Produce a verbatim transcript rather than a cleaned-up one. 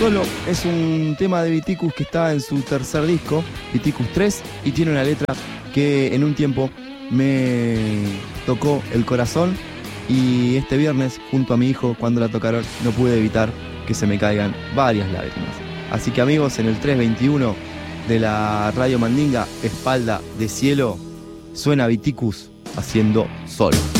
Solo es un tema de Viticus que está en su tercer disco, Viticus tres, y tiene una letra que en un tiempo me tocó el corazón, y este viernes junto a mi hijo cuando la tocaron no pude evitar que se me caigan varias lágrimas. Así que amigos, en el trescientos veintiuno de la Radio Mandinga, Espalda de Cielo, suena Viticus haciendo Sol.